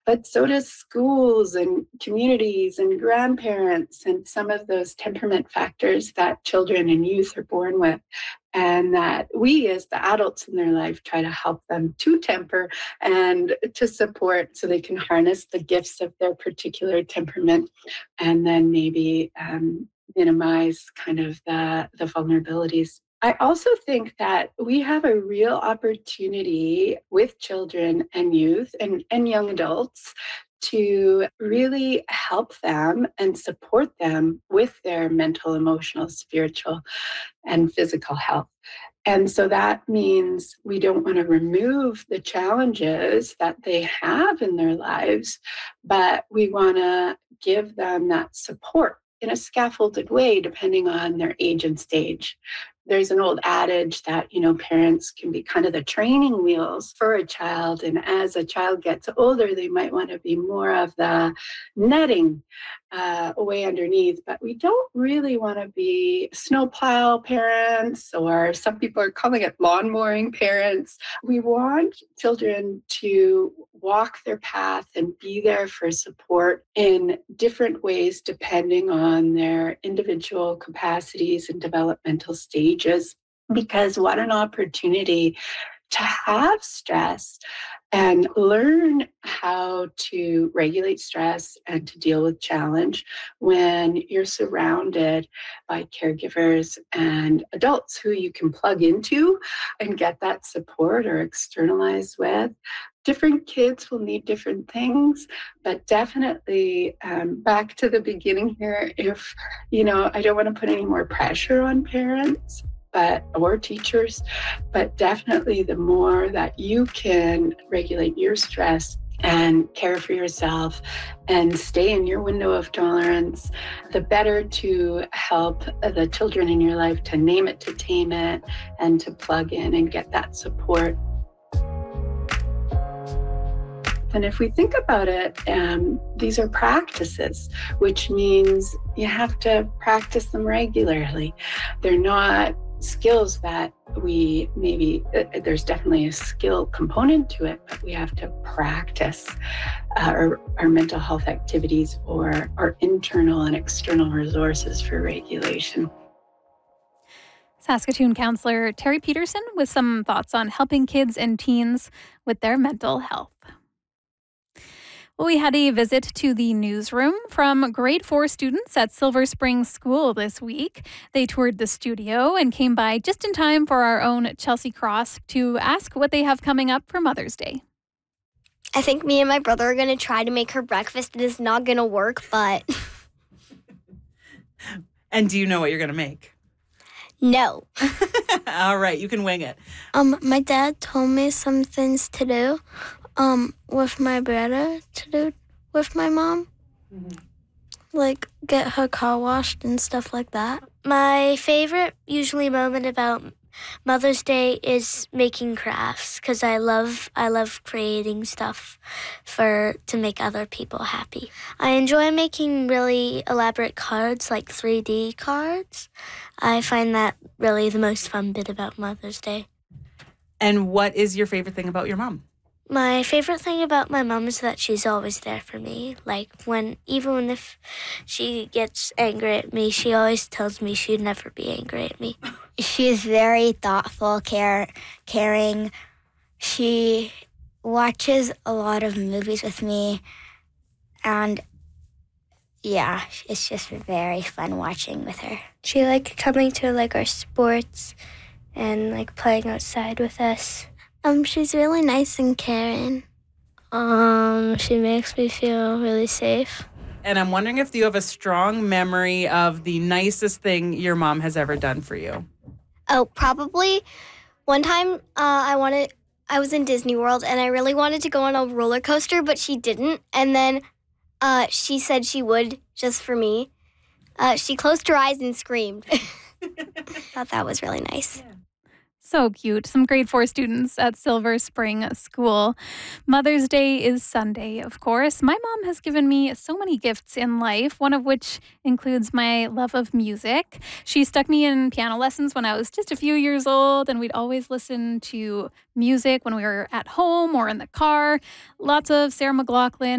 but so does schools and communities and grandparents and some of those temperament factors that children and youth are born with. And that we, as the adults in their life, try to help them to temper and to support so they can harness the gifts of their particular temperament and then maybe minimize kind of the vulnerabilities. I also think that we have a real opportunity with children and youth and young adults to really help them and support them with their mental, emotional, spiritual, and physical health. And so that means we don't want to remove the challenges that they have in their lives, but we want to give them that support in a scaffolded way, depending on their age and stage. There's an old adage that, parents can be kind of the training wheels for a child. And as a child gets older, they might want to be more of the netting way underneath. But we don't really want to be snowplow parents, or some people are calling it lawnmowing parents. We want children to walk their path and be there for support in different ways, depending on their individual capacities and developmental stages. Because what an opportunity to have stress and learn how to regulate stress and to deal with challenge when you're surrounded by caregivers and adults who you can plug into and get that support or externalize with. Different kids will need different things, but definitely back to the beginning here, if, I don't want to put any more pressure on parents or teachers, but definitely the more that you can regulate your stress and care for yourself and stay in your window of tolerance, the better to help the children in your life to name it, to tame it, and to plug in and get that support. And if we think about it, these are practices, which means you have to practice them regularly. They're not skills that there's definitely a skill component to it, but we have to practice our mental health activities or our internal and external resources for regulation. Saskatoon counselor Terry Peterson with some thoughts on helping kids and teens with their mental health. Well, we had a visit to the newsroom from grade 4 students at Silver Springs School this week. They toured the studio and came by just in time for our own Chelsea Cross to ask what they have coming up for Mother's Day. I think me and my brother are going to try to make her breakfast. It is not going to work, but... And do you know what you're going to make? No. All right, you can wing it. My dad told me some things to do. With my brother to do with my mom. Mm-hmm. Like get her car washed and stuff like that. My favorite usually moment about Mother's Day is making crafts because I love creating stuff to make other people happy. I enjoy making really elaborate cards, like 3D cards. I find that really the most fun bit about Mother's Day. And what is your favorite thing about your mom? My favorite thing about my mom is that she's always there for me. Like even if she gets angry at me, she always tells me she'd never be angry at me. She's very thoughtful, caring. She watches a lot of movies with me. And yeah, it's just very fun watching with her. She coming to our sports and playing outside with us. She's really nice and caring. She makes me feel really safe. And I'm wondering if you have a strong memory of the nicest thing your mom has ever done for you. Oh, probably. One time I was in Disney World and I really wanted to go on a roller coaster, but she didn't. And then she said she would just for me. She closed her eyes and screamed. Thought that was really nice. Yeah. So cute. Some grade 4 students at Silver Spring School. Mother's Day is Sunday, of course. My mom has given me so many gifts in life, one of which includes my love of music. She stuck me in piano lessons when I was just a few years old, and we'd always listen to music when we were at home or in the car. Lots of Sarah McLachlan